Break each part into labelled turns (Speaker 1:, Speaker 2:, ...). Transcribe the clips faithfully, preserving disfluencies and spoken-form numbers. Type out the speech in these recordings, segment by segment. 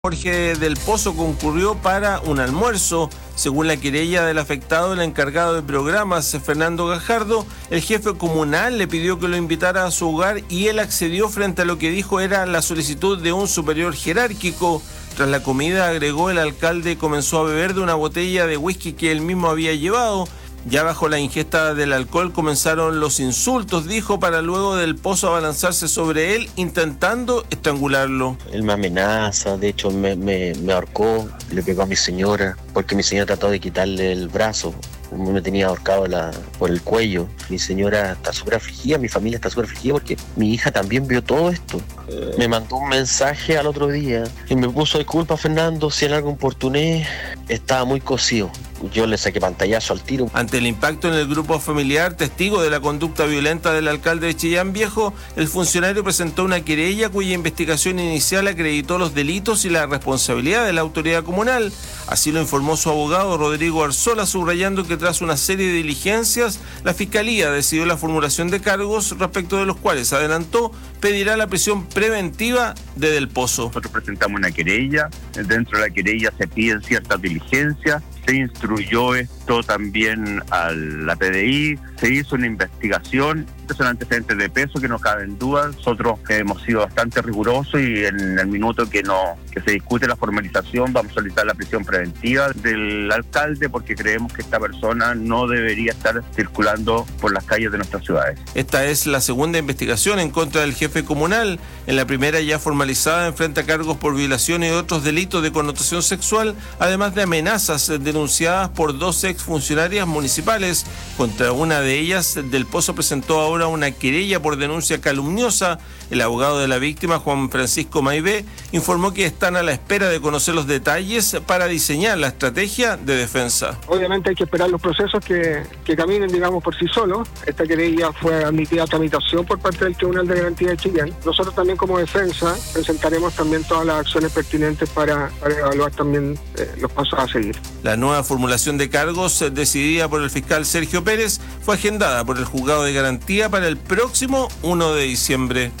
Speaker 1: Jorge del Pozo concurrió para un almuerzo. Según la querella del afectado, el encargado de programas, Fernando Gajardo, el jefe comunal le pidió que lo invitara a su hogar y él accedió frente a lo que dijo era la solicitud de un superior jerárquico. Tras la comida, agregó, el alcalde comenzó a beber de una botella de whisky que él mismo había llevado. Ya bajo la ingesta del alcohol comenzaron los insultos, dijo, para luego del Pozo abalanzarse sobre él intentando estrangularlo.
Speaker 2: Él me amenaza, de hecho me, me, me ahorcó, le pegó a mi señora, porque mi señora trató de quitarle el brazo. Me tenía ahorcado la, por el cuello. Mi señora está súper afligida, mi familia está súper afligida porque mi hija también vio todo esto. Eh. Me mandó un mensaje al otro día y me puso: disculpa, Fernando, si en algo importuné, estaba muy cocido. Yo le saqué pantallazo al tiro.
Speaker 1: Ante el impacto en el grupo familiar, testigo de la conducta violenta del alcalde de Chillán Viejo, el funcionario presentó una querella cuya investigación inicial acreditó los delitos y la responsabilidad de la autoridad comunal. Así lo informó su abogado Rodrigo Arzola, subrayando que tras una serie de diligencias, la Fiscalía decidió la formulación de cargos, respecto de los cuales, adelantó, pedirá la prisión preventiva de Del Pozo.
Speaker 3: Nosotros presentamos una querella, dentro de la querella se piden ciertas diligencias, se instruyó esto también a la P D I, se hizo una investigación, estos son antecedentes de peso que no caben dudas. Nosotros hemos sido bastante rigurosos y en el minuto que no que se discute la formalización vamos a solicitar la prisión preventiva del alcalde, porque creemos que esta persona no debería estar circulando por las calles de nuestras ciudades.
Speaker 1: Esta es la segunda investigación en contra del jefe comunal. En la primera, ya formalizada, enfrenta cargos por violación y otros delitos de connotación sexual, además de amenazas denunciadas por dos exfuncionarias municipales. Contra una de ellas, Del Pozo presentó ahora una querella por denuncia calumniosa. El abogado de la víctima, Juan Francisco Maibé, informó que están a la espera de conocer los detalles para diseñar la estrategia de defensa.
Speaker 4: Obviamente hay que esperar los procesos que, que caminen, digamos, por sí solos. Esta querella fue admitida a tramitación por parte del Tribunal de Garantía de Chillán. Nosotros también, como defensa, presentaremos también todas las acciones pertinentes para, para evaluar también eh, los pasos a seguir.
Speaker 1: La nueva formulación de cargos, decidida por el fiscal Sergio Pérez, fue agendada por el Juzgado de Garantía para el próximo primero de diciembre.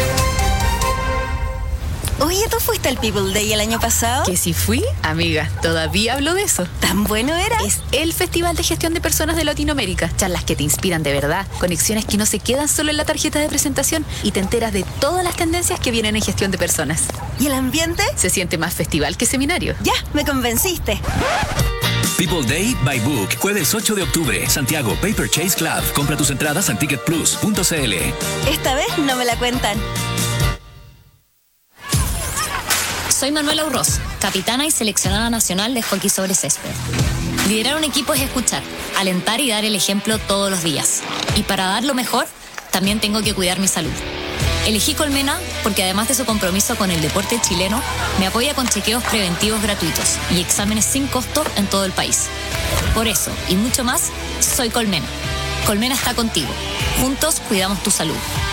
Speaker 5: Oye, ¿tú fuiste al People Day el año pasado?
Speaker 6: Que si fui, amiga, todavía hablo de eso.
Speaker 5: ¿Tan bueno era?
Speaker 6: Es el Festival de Gestión de Personas de Latinoamérica. Charlas que te inspiran de verdad, conexiones que no se quedan solo en la tarjeta de presentación y te enteras de todas las tendencias que vienen en gestión de personas.
Speaker 5: ¿Y el ambiente?
Speaker 6: Se siente más festival que seminario.
Speaker 5: Ya, me convenciste.
Speaker 7: People Day by Book, jueves ocho de octubre, Santiago, Paper Chase Club. Compra tus entradas en ticket plus punto c l.
Speaker 5: Esta vez no me la cuentan.
Speaker 8: Soy Manuela Urroz, capitana y seleccionada nacional de hockey sobre césped. Liderar un equipo es escuchar, alentar y dar el ejemplo todos los días. Y para dar lo mejor, también tengo que cuidar mi salud. Elegí Colmena porque, además de su compromiso con el deporte chileno, me apoya con chequeos preventivos gratuitos y exámenes sin costo en todo el país. Por eso, y mucho más, soy Colmena. Colmena está contigo. Juntos cuidamos tu salud.